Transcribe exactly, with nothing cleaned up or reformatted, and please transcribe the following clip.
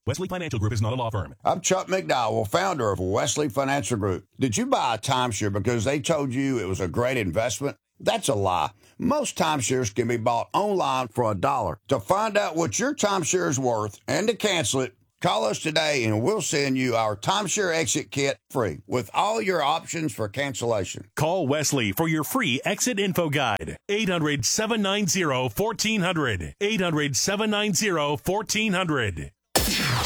Wesley Financial Group is not a law firm. I'm Chuck McDowell, founder of Wesley Financial Group. Did you buy a timeshare because they told you it was a great investment? That's a lie. Most timeshares can be bought online for a dollar. To find out what your timeshare is worth and to cancel it, call us today and we'll send you our timeshare exit kit free with all your options for cancellation. Call Wesley for your free exit info guide. eight hundred, seven nine zero, one four zero zero. eight hundred, seven nine zero, one four zero zero.